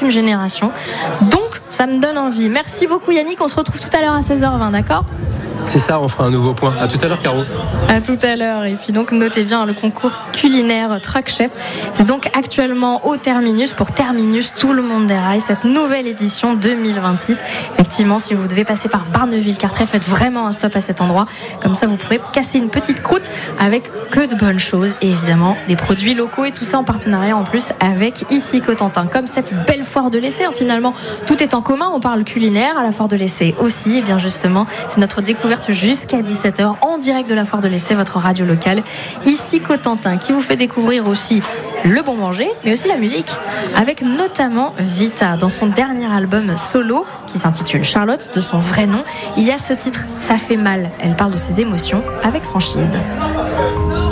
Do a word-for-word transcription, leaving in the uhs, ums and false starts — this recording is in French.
une génération. Donc, ça me donne envie. Merci beaucoup Yannick, on se retrouve tout à l'heure à seize heures vingt, d'accord ? C'est ça, on fera un nouveau point. À tout à l'heure, Caro. À tout à l'heure. Et puis donc, notez bien le concours culinaire Truck Chef. C'est donc actuellement au Terminus pour Terminus Tout le monde déraille, cette nouvelle édition deux mille vingt-six. Effectivement, si vous devez passer par Barneville-Carteret, faites vraiment un stop à cet endroit. Comme ça, vous pourrez casser une petite croûte avec que de bonnes choses. Et évidemment, des produits locaux et tout ça en partenariat en plus avec ici Cotentin. Comme cette belle foire de l'essai, hein, finalement, tout est en commun. On parle culinaire à la foire de l'essai aussi. Et bien justement, c'est notre découverte jusqu'à dix-sept heures en direct de la foire de l'essai, votre radio locale ici Cotentin, qui vous fait découvrir aussi le bon manger mais aussi la musique, avec notamment Vita dans son dernier album solo qui s'intitule Charlotte, de son vrai nom. Il y a ce titre, Ça fait mal. Elle parle de ses émotions avec franchise.